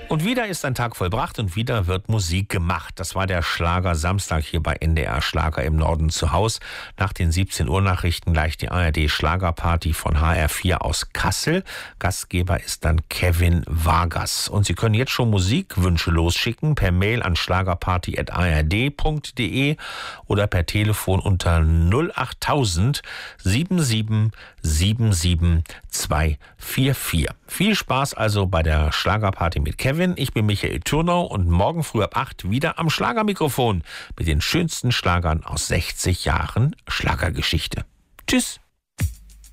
Und wieder ist ein Tag vollbracht und wieder wird Musik gemacht. Das war der Schlager Samstag hier bei NDR Schlager im Norden zu Haus. Nach den 17 Uhr Nachrichten gleich die ARD Schlagerparty von HR4 aus Kassel. Gastgeber ist dann Kevin Vargas. Und Sie können jetzt schon Musikwünsche losschicken per Mail an schlagerparty@ard.de oder per Telefon unter 08000 77 77 244. Viel Spaß also bei der Schlagerparty mit Kevin. Ich bin Michael Thürnau und morgen früh ab 8 wieder am Schlagermikrofon mit den schönsten Schlagern aus 60 Jahren Schlagergeschichte. Tschüss.